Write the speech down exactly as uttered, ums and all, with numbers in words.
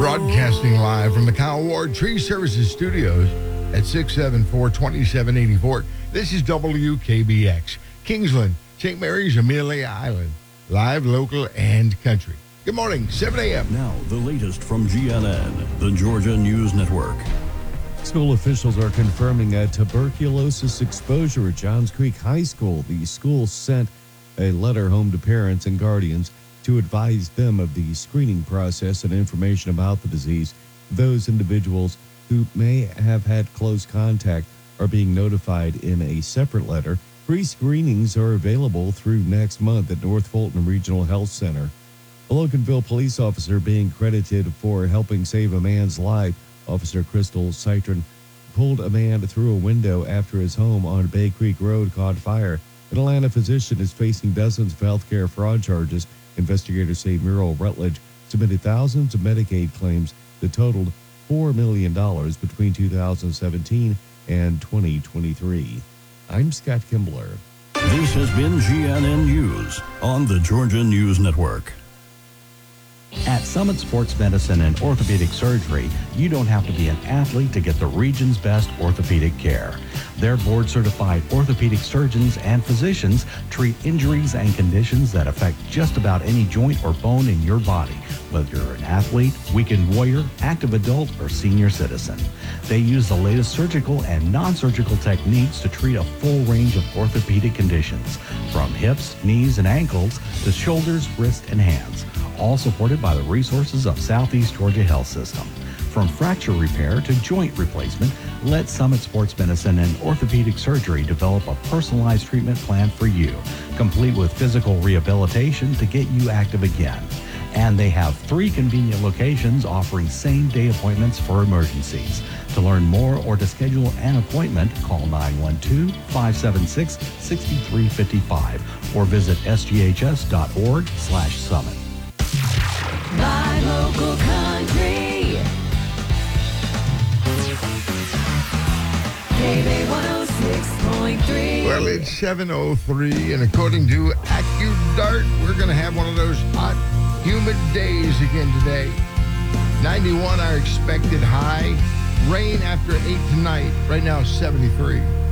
Broadcasting live from the Kyle Ward Tree Services Studios at six seven four, two seven eight four. This is W K B X, Kingsland, Saint Mary's, Amelia Island. Live, local, and country. Good morning, seven a.m. Now, the latest from G N N, the Georgia News Network. School officials are confirming a tuberculosis exposure at Johns Creek High School. The school sent a letter home to parents and guardians to advise them of the screening process and information about the disease. Those individuals who may have had close contact are being notified in a separate letter. Free screenings are available through next month at North Fulton Regional Health Center. A Loganville police officer being credited for helping save a man's life. Officer Crystal Citron pulled a man through a window after his home on Bay Creek Road caught fire. An Atlanta physician is facing dozens of healthcare fraud charges. Investigators say Muriel Rutledge submitted thousands of Medicaid claims that totaled four million dollars between two thousand seventeen and twenty twenty-three. I'm Scott Kimbler. This has been G N N News on the Georgia News Network. At Summit Sports Medicine and Orthopedic Surgery, you don't have to be an athlete to get the region's best orthopedic care. Their board-certified orthopedic surgeons and physicians treat injuries and conditions that affect just about any joint or bone in your body, whether you're an athlete, weekend warrior, active adult, or senior citizen. They use the latest surgical and non-surgical techniques to treat a full range of orthopedic conditions, from hips, knees, and ankles to shoulders, wrists, and hands, all supported by the resources of Southeast Georgia Health System. From fracture repair to joint replacement, let Summit Sports Medicine and Orthopedic Surgery develop a personalized treatment plan for you, complete with physical rehabilitation to get you active again. And they have three convenient locations offering same-day appointments for emergencies. To learn more or to schedule an appointment, call nine one two, five seven six, six three five five or visit s g h s dot org slash summit. My local country. K B one oh six point three. Well, it's seven oh three, and according to AccuDart, we're going to have one of those hot, humid days again today. ninety-one, our expected high. Rain after eight tonight. Right now, seventy-three.